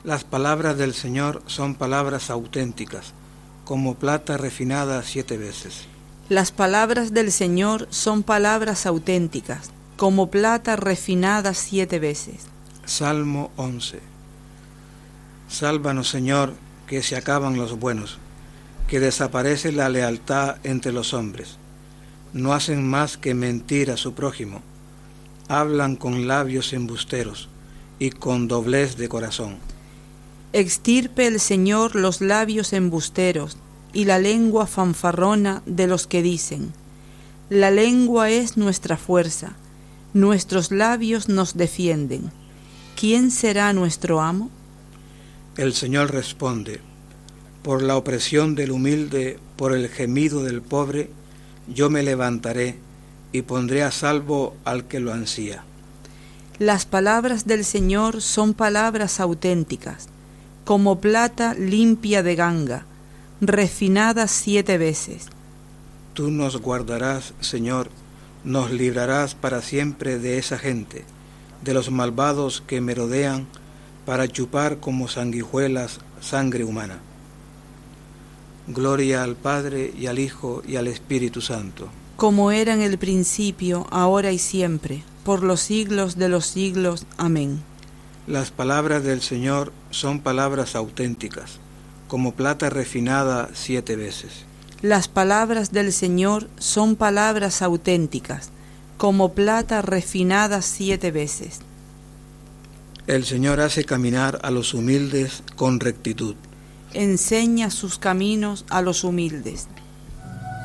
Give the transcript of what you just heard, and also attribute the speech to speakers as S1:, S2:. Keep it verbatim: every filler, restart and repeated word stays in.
S1: Las palabras del Señor son palabras auténticas, como plata refinada siete veces.
S2: Las palabras del Señor son palabras auténticas, como plata refinada siete veces.
S1: Salmo once. Sálvanos, Señor, que se acaban los buenos, que desaparece la lealtad entre los hombres. No hacen más que mentir a su prójimo, hablan con labios embusteros y con doblez de corazón.
S2: Extirpe el Señor los labios embusteros y la lengua fanfarrona de los que dicen: la lengua es nuestra fuerza, nuestros labios nos defienden. ¿Quién será nuestro amo?
S1: El Señor responde: por la opresión del humilde, por el gemido del pobre, yo me levantaré y pondré a salvo al que lo ansía.
S2: Las palabras del Señor son palabras auténticas, como plata limpia de ganga, refinada siete veces.
S1: Tú nos guardarás, Señor, nos librarás para siempre de esa gente, de los malvados que merodean para chupar como sanguijuelas sangre humana. Gloria al Padre y al Hijo y al Espíritu Santo.
S2: Como era en el principio, ahora y siempre, por los siglos de los siglos. Amén.
S1: Las palabras del Señor son palabras auténticas, como plata refinada siete veces.
S2: Las palabras del Señor son palabras auténticas, como plata refinada siete veces.
S1: El Señor hace caminar a los humildes con rectitud.
S2: Enseña sus caminos a los humildes.